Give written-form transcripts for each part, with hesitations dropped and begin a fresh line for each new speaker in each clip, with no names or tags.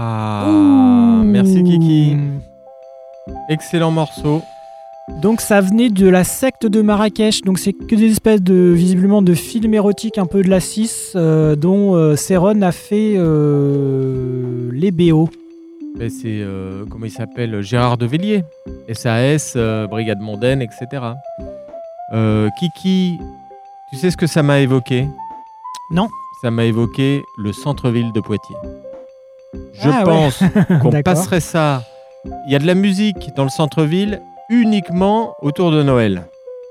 Ah, merci Kiki. Excellent morceau.
Donc ça venait de la secte de Marrakech, donc c'est que des espèces de, visiblement, de films érotiques un peu de la 6 dont Céron a fait les BO.
Mais c'est, comment il s'appelle, Gérard Devellier, SAS, Brigade Mondaine, etc. Kiki, tu sais ce que ça m'a évoqué ?
Non.
Ça m'a évoqué le centre-ville de Poitiers. Je
Ah,
pense qu'on
D'accord.
passerait ça. Il y a de la musique dans le centre-ville uniquement autour de Noël.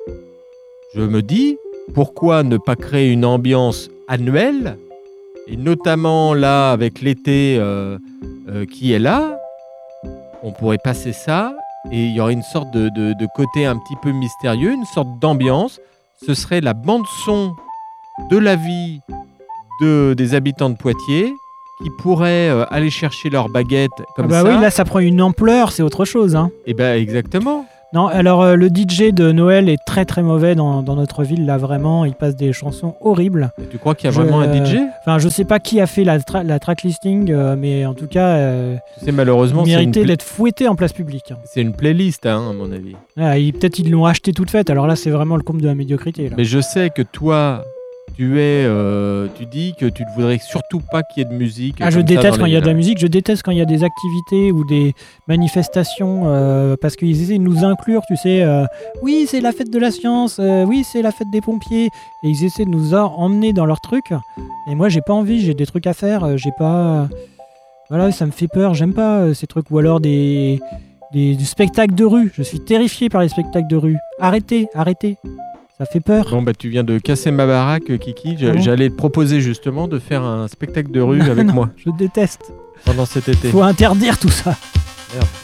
Je me dis, pourquoi ne pas créer une ambiance annuelle ? Et notamment là, avec l'été qui est là, on pourrait passer ça et il y aurait une sorte de côté un petit peu mystérieux, une sorte d'ambiance. Ce serait la bande-son de la vie des habitants de Poitiers qui pourraient aller chercher leur baguette comme ça.
Oui, là ça prend une ampleur, c'est autre chose. Hein.
Et ben exactement.
Non, alors le DJ de Noël est très très mauvais dans notre ville, là vraiment, il passe des chansons horribles.
Et tu crois qu'il y a vraiment un DJ ?
Enfin, je sais pas qui a fait la tracklisting, mais en tout cas,
tu sais, malheureusement,
il méritait d'être fouetté en place publique.
C'est une playlist, hein, à mon avis.
Ah, peut-être ils l'ont acheté toute faite, alors là c'est vraiment le comble de la médiocrité. Là.
Mais je sais que toi, tu dis que tu ne voudrais surtout pas qu'il y ait de musique.
Ah, je déteste quand il y a de la musique, je déteste quand il y a des activités ou des manifestations parce qu'ils essaient de nous inclure, tu sais. Oui, c'est la fête de la science, oui, c'est la fête des pompiers. Et ils essaient de nous emmener dans leurs trucs. Et moi, j'ai pas envie, j'ai des trucs à faire, j'ai pas. Voilà, ça me fait peur, j'aime pas ces trucs. Ou alors des spectacles de rue, je suis terrifié par les spectacles de rue. Arrêtez. Ça fait peur.
Bon, bah tu viens de casser ma baraque, Kiki. J'allais te proposer justement de faire un spectacle de rue avec moi.
Je déteste.
Pendant cet été.
Faut interdire tout ça.
Merde.